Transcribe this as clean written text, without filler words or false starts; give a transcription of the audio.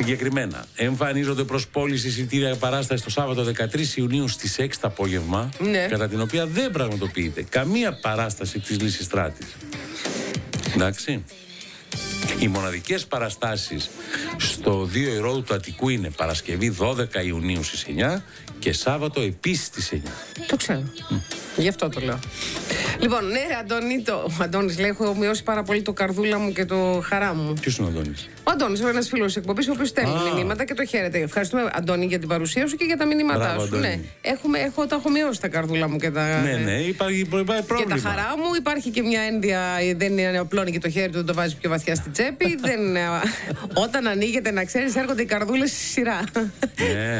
Συγκεκριμένα, εμφανίζονται προς πώληση εισιτήρια παράσταση το Σάββατο 13 Ιουνίου στις 6 το απόγευμα, Ναι. κατά την οποία δεν πραγματοποιείται καμία παράσταση της Λυσιστράτης. Εντάξει. Οι μοναδικές παραστάσεις στο 2 Ηρώδου του Αττικού είναι Παρασκευή 12 Ιουνίου στις 9 και Σάββατο επίσης στις 9. Το ξέρω. Γι' αυτό το λέω. Λοιπόν, ναι, ρε Αντώνη, ο Αντώνης λέει: έχω μειώσει πάρα πολύ το καρδούλα μου και το χαρά μου. Ποιος είναι ο Αντώνης? Ο Αντώνης, ένας φίλος της εκπομπής, ο οποίος στέλνει μηνύματα και το χαίρεται. Ευχαριστούμε, Αντώνη, για την παρουσία σου και για τα μηνύματά Μπράβο, σου. Αντώνη. Ναι. Τα έχω μειώσει τα καρδούλα μου και τα. Ναι, υπάρχει πρόβλημα. Και τα χαρά μου, υπάρχει και μια ένδια, δεν είναι απλώνει και το χέρι του, δεν το βάζει πιο βαθιά στην τσέπη. Όταν ανοίγεται, να ξέρεις, έρχονται οι καρδούλες στη σειρά. Ναι.